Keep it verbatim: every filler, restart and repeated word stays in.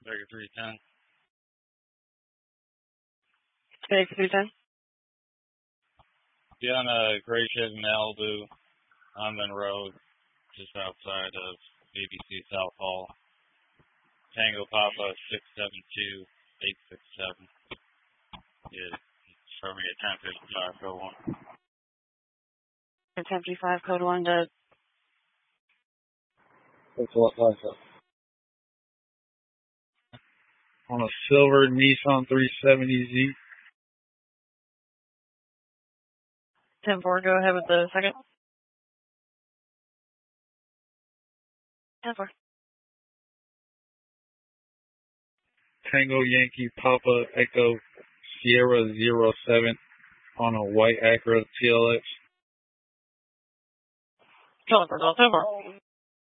Baker three ten. Baker three ten. Be on a gray shed in Malibu on Monroe, just outside of A B C South Hall. Tango Papa six seven two eight six seven. Yeah, show me a ten fifty-five code one. ten fifty-five code one to. That's what life up. On a silver Nissan three seventy Z. ten four, go ahead with the second. ten four. Tango Yankee Papa Echo Sierra zero seven on a white Acura T L X. Calling for ten four.